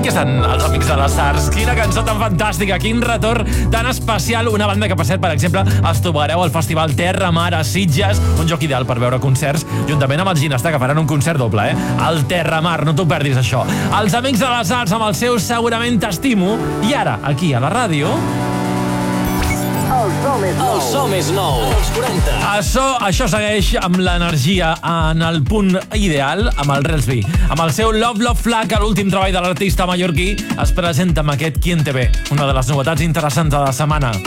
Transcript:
que estan els Amics de les Arts. Quina cançó tan fantàstica, quin retorn tan especial. Una banda que, per cert, per exemple, els trobareu al Festival Terra Mar a Sitges, un lloc ideal per veure concerts, juntament amb el Ginestà, que faran un concert doble, al Terra Mar, no t'ho perdis, això. Els Amics de les Arts amb el seu Segurament T'estimo, i ara, aquí a la ràdio... El so més nou. Els 40. Això segueix amb l'energia en el punt ideal, amb el Relsby. Amb el seu Love Love Flag, l'últim treball de l'artista mallorquí, es presenta amb aquest Quien te ve, una de les novetats interessants de la setmana.